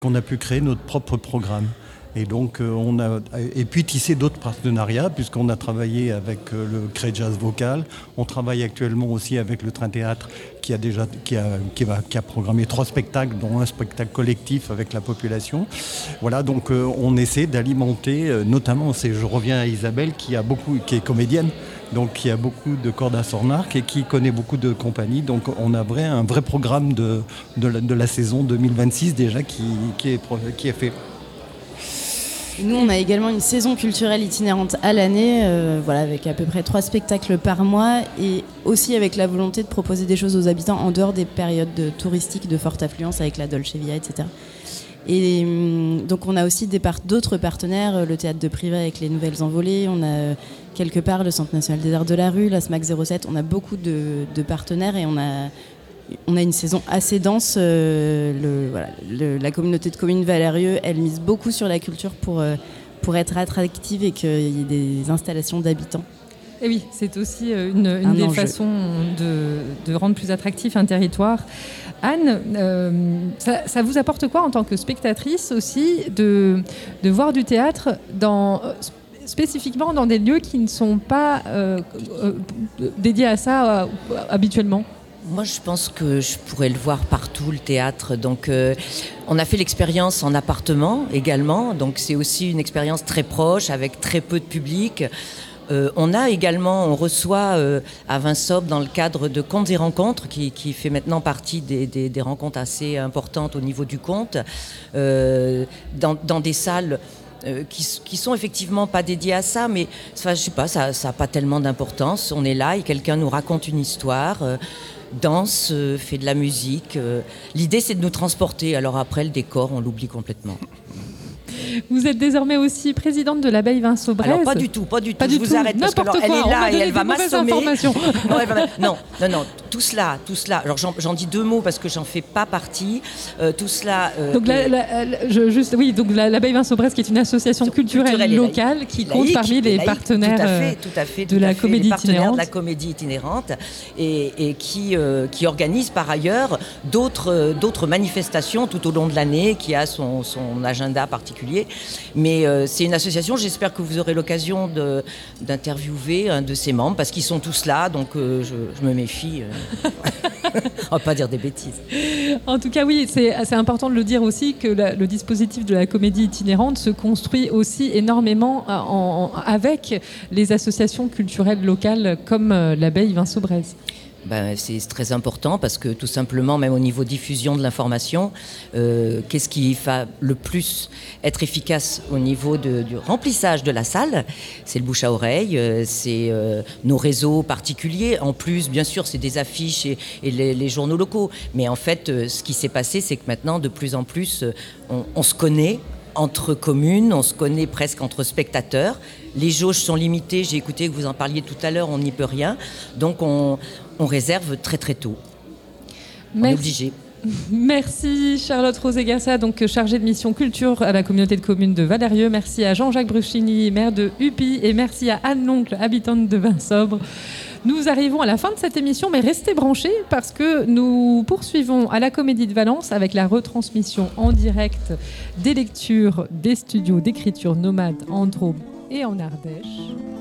qu'on a pu créer notre propre programme. Et donc, et puis tisser d'autres partenariats, puisqu'on a travaillé avec le Cré Jazz Vocal. On travaille actuellement aussi avec le Train Théâtre, qui a programmé 3 spectacles, dont un spectacle collectif avec la population. Voilà, donc on essaie d'alimenter, notamment, je reviens à Isabelle, qui est comédienne, donc qui a beaucoup de cordes à son arc et qui connaît beaucoup de compagnies. Donc on a un vrai programme de la saison 2026 déjà qui est fait. Et nous, on a également une saison culturelle itinérante à l'année, avec à peu près 3 spectacles par mois, et aussi avec la volonté de proposer des choses aux habitants en dehors des périodes touristiques de forte affluence, avec la Dolce Via, etc. Et donc on a aussi d'autres partenaires, le théâtre de Privas avec les Nouvelles Envolées, on a quelque part le Centre national des arts de la rue, la SMAC 07, on a beaucoup de partenaires et on a une saison assez dense. La communauté de communes Valérieux, elle mise beaucoup sur la culture pour être attractive et qu'il y ait des installations d'habitants. Et oui, c'est aussi une des façons de rendre plus attractif un territoire. Anne, ça vous apporte quoi en tant que spectatrice aussi de voir du théâtre spécifiquement dans des lieux qui ne sont pas dédiés à ça habituellement ? Moi, je pense que je pourrais le voir partout, le théâtre. Donc, on a fait l'expérience en appartement également. Donc, c'est aussi une expérience très proche, avec très peu de public. On reçoit à Vinsobre dans le cadre de Contes et Rencontres, qui fait maintenant partie des rencontres assez importantes au niveau du conte, dans des salles qui sont effectivement pas dédiées à ça, mais je sais pas, ça n'a pas tellement d'importance. On est là et quelqu'un nous raconte une histoire, danse, fait de la musique. L'idée, c'est de nous transporter. Alors après, le décor, on l'oublie complètement. Vous êtes désormais aussi présidente de l'Abeille Vinsobre. Alors pas du tout. Je vous arrête parce que elle est là et elle va m'assommer. Non, tout cela. Alors j'en dis 2 mots parce que j'en fais pas partie. Tout cela. Donc l'Abeille Vinsobre, qui est une association culturelle locale qui compte parmi les partenaires de la comédie itinérante et qui organise par ailleurs d'autres manifestations tout au long de l'année, qui a son agenda particulier. Mais c'est une association, j'espère que vous aurez l'occasion d'interviewer un de ses membres, parce qu'ils sont tous là, donc je me méfie. On va pas dire des bêtises. En tout cas, oui, c'est important de le dire aussi, que le dispositif de la comédie itinérante se construit aussi énormément avec les associations culturelles locales comme l'Abeille Vinsobre. C'est très important parce que tout simplement, même au niveau diffusion de l'information, qu'est-ce qui va le plus être efficace au niveau du remplissage de la salle ? C'est le bouche à oreille, c'est nos réseaux particuliers. En plus, bien sûr, c'est des affiches et les journaux locaux. Mais en fait, ce qui s'est passé, c'est que maintenant, de plus en plus, on se connaît entre communes, on se connaît presque entre spectateurs. Les jauges sont limitées, j'ai écouté que vous en parliez tout à l'heure, on n'y peut rien. Donc on réserve très très tôt. On est obligé. Merci Charlotte Rosé-Gassa, donc chargée de mission culture à la communauté de communes de Valérieux. Merci à Jean-Jacques Bruchini, maire de Huppy, et merci à Anne Loncle, habitante de Vinsobre. Nous arrivons à la fin de cette émission, mais restez branchés parce que nous poursuivons à la Comédie de Valence avec la retransmission en direct des lectures des studios d'écriture nomade en Drôme et en Ardèche.